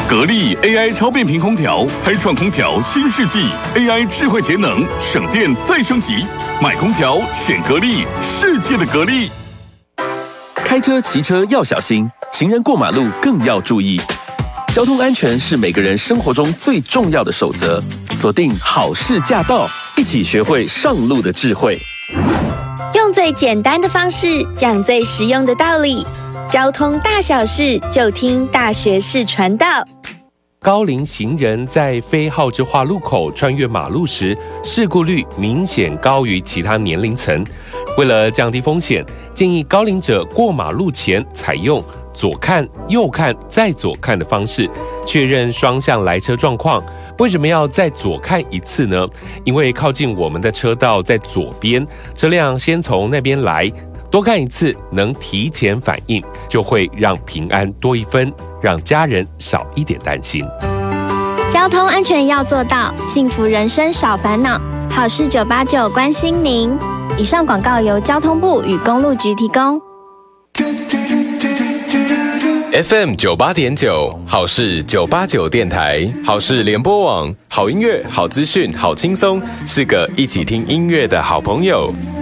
格力 AI 超变频空调，开创空调新世纪。AI 智慧节能，省电再升级。买空调选格力，世界的格力。 开车骑车要小心，行人过马路更要注意。交通安全是每个人生活中最重要的守则。锁定好事驾到，一起学会上路的智慧。 用最简单的方式讲最实用的道理，交通大小事就听大学士传道。 高龄行人在非号志化路口穿越马路时，事故率明显高于其他年龄层。为了降低风险，建议高龄者过马路前采用左看、右看再左看的方式，确认双向来车状况。为什么要再左看一次呢？因为靠近我们的车道在左边，车辆先从那边来，多看一次能提前反应，就会让平安多一分，让家人少一点担心。 交通安全要做到，幸福人生少烦恼。好事989关心您。以上广告由交通部与公路局提供。 FM 98.9，好事989电台，好事联播网，好音乐、好资讯、好轻松，是个一起听音乐的好朋友。